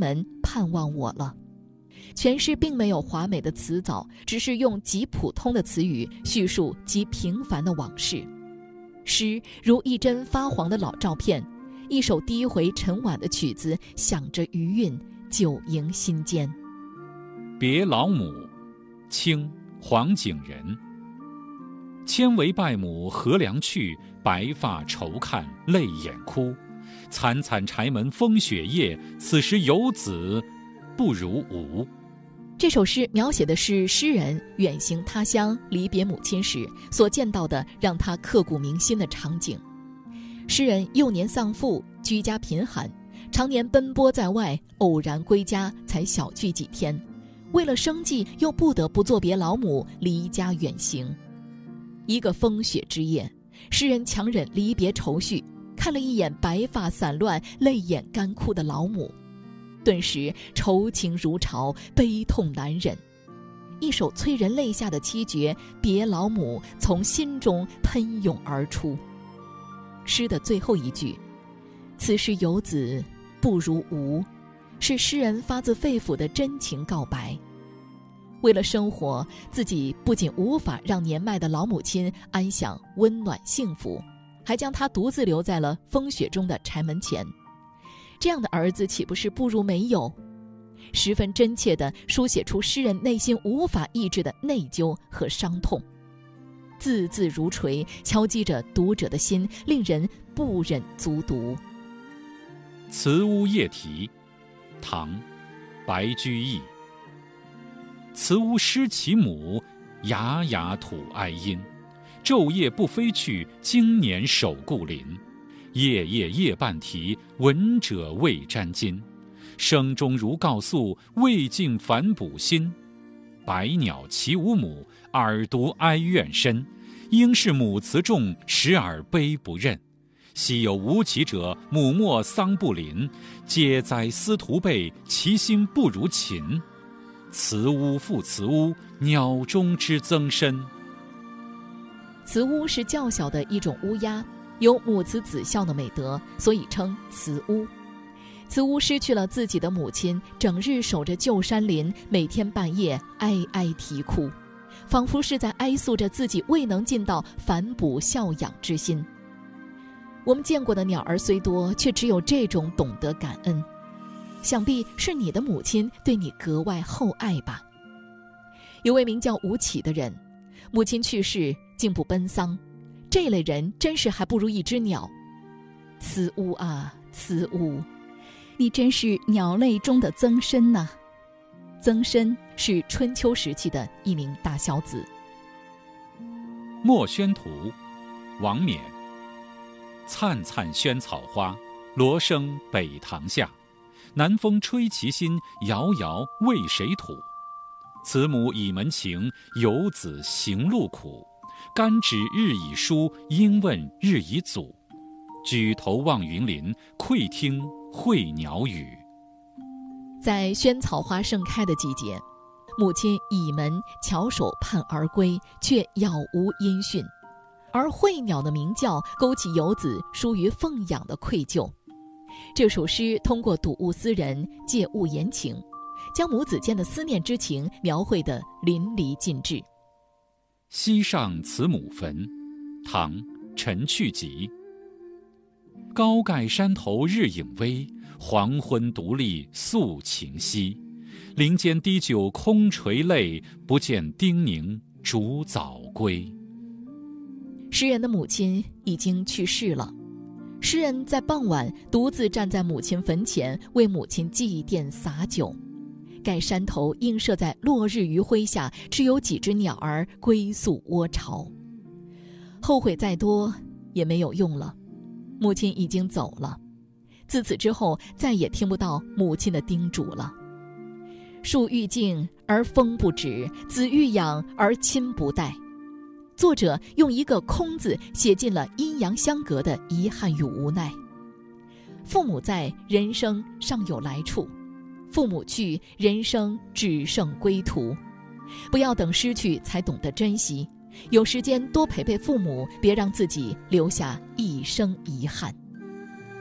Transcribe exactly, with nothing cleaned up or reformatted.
门盼望我了。全诗并没有华美的词藻，只是用极普通的词语叙述极平凡的往事。诗如一帧发黄的老照片，一首低回沉婉的曲子，响着余韵，久萦心间。 别老母，清，黄景仁。千为拜母何良去，白发愁看泪眼哭。惨惨柴门风雪夜，此时有子不如无。 这首诗描写的是诗人远行他乡离别母亲时所见到的让他刻骨铭心的场景。诗人幼年丧父，居家贫寒，常年奔波在外，偶然归家才小聚几天，为了生计又不得不作别老母，离家远行。一个风雪之夜，诗人强忍离别愁绪，看了一眼白发散乱泪眼干枯的老母，顿时愁情如潮，悲痛难忍。一首催人泪下的凄绝《别老母》从心中喷涌而出。诗的最后一句“此时有子不如无”，是诗人发自肺腑的真情告白。为了生活，自己不仅无法让年迈的老母亲安享温暖幸福，还将她独自留在了风雪中的柴门前。这样的儿子岂不是不如没有？十分真切地书写出诗人内心无法抑制的内疚和伤痛，字字如锤，敲击着读者的心，令人不忍卒读。 慈屋夜啼，唐，白居易。慈屋失其母，哑哑吐哀音。昼夜不飞去，经年守故林。夜夜夜半啼，闻者未沾巾。声中如告诉，未尽反哺心。百鸟齐无母，耳独哀怨深。应是母慈重，时而悲不任。昔有无其者，母莫丧不临。皆哉司徒辈，其心不如禽。慈屋复慈屋，鸟中之增深。 慈屋是较小的一种乌鸦，有母慈子孝的美德，所以称慈屋。慈屋失去了自己的母亲，整日守着旧山林，每天半夜哀哀啼哭，仿佛是在哀诉着自己未能尽到反哺孝养之心。我们见过的鸟儿虽多，却只有这种懂得感恩。想必是你的母亲对你格外厚爱吧。有位名叫吴起的人，母亲去世竟不奔丧，这类人真是还不如一只鸟。慈屋啊慈屋，你真是鸟类中的曾参呐、啊。曾参是春秋时期的一名大小子。 墨轩图，王冕。灿灿萱草花，罗生北堂下。南风吹其心，遥遥为谁吐？慈母倚门情，游子行路苦。甘指日以疏，应问日以阻。举头望云林，窥听会鸟语。 在萱草花盛开的季节，母亲倚门翘首盼儿归，却杳无音讯。而会鸟的鸣叫勾起游子疏于奉养的愧疚。这首诗通过睹物思人，借物言情，将母子间的思念之情描绘得淋漓尽致。 西上慈母坟，唐，陈去疾。高盖山头日影微，黄昏独立诉情稀。林间滴酒空垂泪，不见丁宁逐早归。 诗人的母亲已经去世了，诗人在傍晚独自站在母亲坟前，为母亲祭奠洒酒。盖山头映射在落日余晖下，只有几只鸟儿归宿窝巢。后悔再多也没有用了，母亲已经走了。自此之后，再也听不到母亲的叮嘱了。树欲静而风不止，子欲养而亲不待。作者用一个空字写尽了阴阳相隔的遗憾与无奈。父母在，人生尚有来处；父母去，人生只剩归途。不要等失去才懂得珍惜，有时间多陪陪父母，别让自己留下一生遗憾。